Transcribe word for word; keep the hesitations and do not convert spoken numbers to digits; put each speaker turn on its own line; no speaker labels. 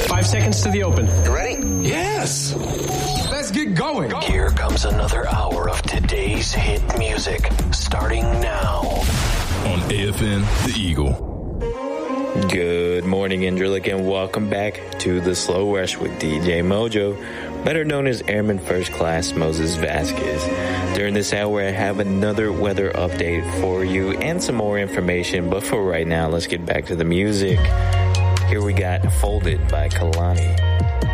Five seconds to the open.
You ready?
Yes. Let's get going.
Here comes another hour of today's hit music, starting now
on A F N The Eagle.
Good morning, Indrilic, and welcome back to The Slow Rush with D J Mojo, better known as Airman First Class Moses Vasquez. During this hour, I have another weather update for you and some more information, but for right now, let's get back to the music. Here we got Folded by Kalani.